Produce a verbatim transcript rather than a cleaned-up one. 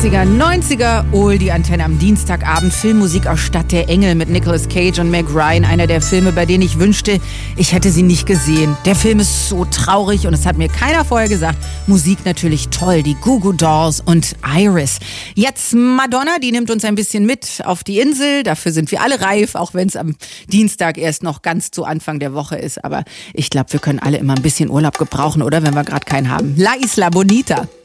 achtziger, neunziger, Ohl, die Antenne am Dienstagabend. Filmmusik aus Stadt der Engel mit Nicolas Cage und Meg Ryan. Einer der Filme, bei denen ich wünschte, ich hätte sie nicht gesehen. Der Film ist so traurig und es hat mir keiner vorher gesagt. Musik natürlich toll, die Goo Goo Dolls und Iris. Jetzt Madonna, die nimmt uns ein bisschen mit auf die Insel. Dafür sind wir alle reif, auch wenn es am Dienstag erst noch ganz zu Anfang der Woche ist. Aber ich glaube, wir können alle immer ein bisschen Urlaub gebrauchen, oder? Wenn wir gerade keinen haben. La Isla Bonita.